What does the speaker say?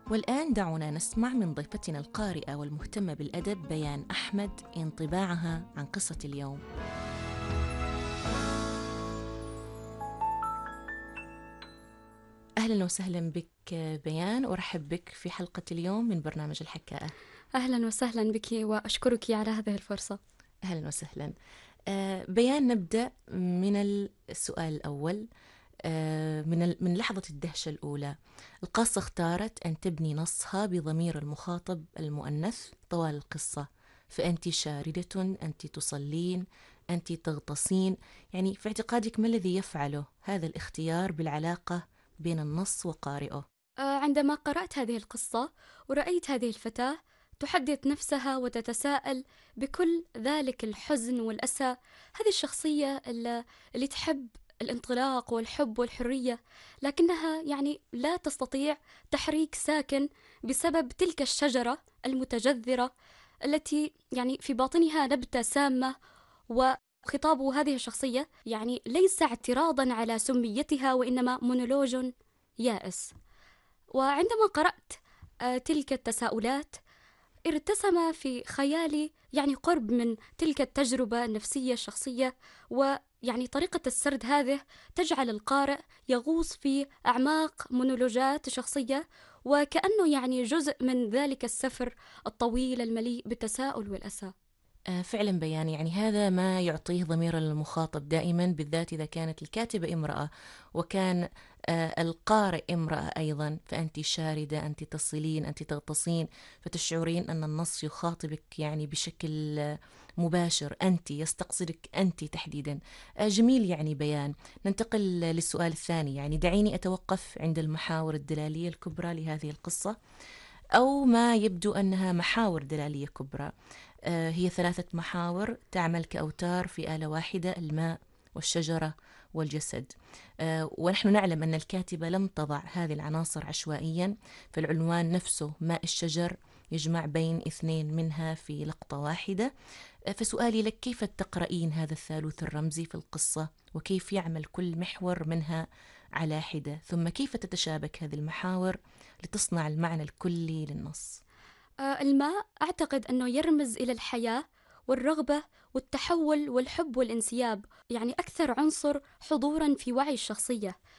والآن دعونا نسمع من ضيفتنا القارئة والمهتمة بالأدب بيان أحمد انطباعها عن قصة اليوم. أهلا وسهلا بك بيان، أرحب بك في حلقة اليوم من برنامج الحكاءة. أهلا وسهلا بك وأشكرك على هذه الفرصة. أهلا وسهلا. بيان، نبدأ من السؤال الأول. من لحظة الدهشة الأولى، القاصة اختارت أن تبني نصها بضمير المخاطب المؤنث طوال القصة، فأنت شاردة، أنت تصلين، أنت تغطسين. يعني في اعتقادك ما الذي يفعله هذا الاختيار بالعلاقة بين النص وقارئه؟ عندما قرأت هذه القصة ورأيت هذه الفتاة تحدث نفسها وتتساءل بكل ذلك الحزن والأسى، هذه الشخصية اللي تحب الانطلاق والحب والحرية، لكنها لا تستطيع تحريك ساكن بسبب تلك الشجرة المتجذرة التي في باطنها نبتة سامة. وخطاب هذه الشخصية ليس اعتراضا على سميتها، وإنما مونولوج يائس. وعندما قرأت تلك التساؤلات ارتسم في خيالي قرب من تلك التجربة النفسية الشخصية، طريقة السرد هذه تجعل القارئ يغوص في أعماق مونولوجات شخصية، وكأنه جزء من ذلك السفر الطويل المليء بالتساؤل والأسى. فعلا بيان، يعني هذا ما يعطيه ضمير المخاطب دائما، بالذات إذا كانت الكاتبة امرأة وكان القارئ امرأة أيضا، فأنت شاردة، أنت تصلين، أنت تغطسين، فتشعرين أن النص يخاطبك يعني بشكل مباشر، أنت يستقصدك أنت تحديدا. جميل يعني بيان. ننتقل للسؤال الثاني. يعني دعيني أتوقف عند المحاور الدلالية الكبرى لهذه القصة، أو ما يبدو أنها محاور دلالية كبرى. هي 3 محاور تعمل كأوتار في آلة واحدة: الماء والشجرة والجسد. ونحن نعلم أن الكاتبة لم تضع هذه العناصر عشوائيا، فالعنوان نفسه ماء الشجر يجمع بين 2 منها في لقطة واحدة. فسؤالي لك: كيف تقرأين هذا الثالوث الرمزي في القصة، وكيف يعمل كل محور منها على حدة، ثم كيف تتشابك هذه المحاور لتصنع المعنى الكلي للنص؟ الماء أعتقد أنه يرمز إلى الحياة والرغبة والتحول والحب والانسياب، أكثر عنصر حضورا في وعي الشخصية.